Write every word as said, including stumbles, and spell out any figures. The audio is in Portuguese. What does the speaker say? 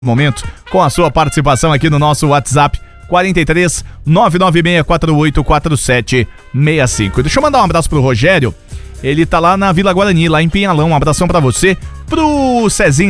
Momento com a sua participação aqui no nosso WhatsApp quarenta e três, nove nove seis quatro oito quatro sete seis cinco. Deixa eu mandar um abraço pro Rogério. Ele tá lá na Vila Guarani, lá em Pinhalão. Um abração pra você, pro Cezinha